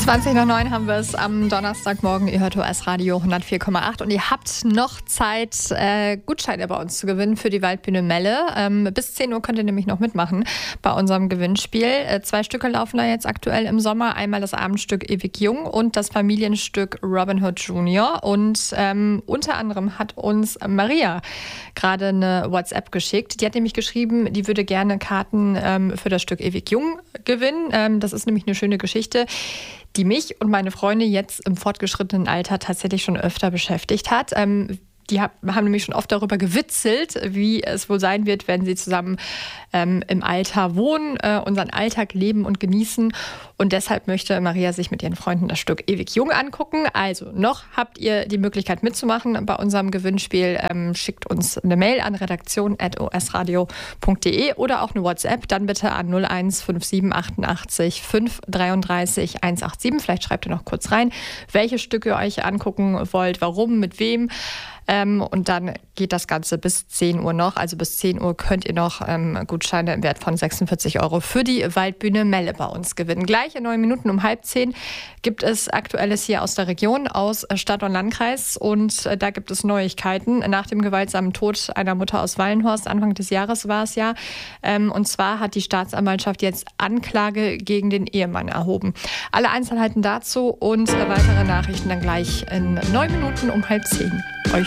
20:09 haben wir es am Donnerstagmorgen. Ihr hört OS Radio 104,8 und ihr habt noch Zeit, Gutscheine bei uns zu gewinnen für die Waldbühne Melle. Bis 10 Uhr könnt ihr nämlich noch mitmachen bei unserem Gewinnspiel. 2 Stücke laufen da jetzt aktuell im Sommer. Einmal das Abendstück Ewig Jung und das Familienstück Robin Hood Jr. Und unter anderem hat uns Maria gerade eine WhatsApp geschickt. Die hat nämlich geschrieben, die würde gerne Karten für das Stück Ewig Jung gewinnen. Das ist nämlich eine schöne Geschichte, die mich und meine Freunde jetzt im fortgeschrittenen Alter tatsächlich schon öfter beschäftigt hat. Die haben nämlich schon oft darüber gewitzelt, wie es wohl sein wird, wenn sie zusammen im Alter wohnen, unseren Alltag leben und genießen. Und deshalb möchte Maria sich mit ihren Freunden das Stück Ewig Jung angucken. Also noch habt ihr die Möglichkeit mitzumachen bei unserem Gewinnspiel. Schickt uns eine Mail an redaktion@osradio.de oder auch eine WhatsApp. Dann bitte an 0157 88 533 187. Vielleicht schreibt ihr noch kurz rein, welche Stücke ihr euch angucken wollt, warum, mit wem. Und dann geht das Ganze bis 10 Uhr noch. Also bis 10 Uhr könnt ihr noch Gutscheine im Wert von 46 € für die Waldbühne Melle bei uns gewinnen. Gleich in 9 Minuten um 9:30 gibt es Aktuelles hier aus der Region, aus Stadt und Landkreis. Und da gibt es Neuigkeiten nach dem gewaltsamen Tod einer Mutter aus Wallenhorst. Anfang des Jahres war es ja. Und zwar hat die Staatsanwaltschaft jetzt Anklage gegen den Ehemann erhoben. Alle Einzelheiten dazu und weitere Nachrichten dann gleich in 9 Minuten um 9:30.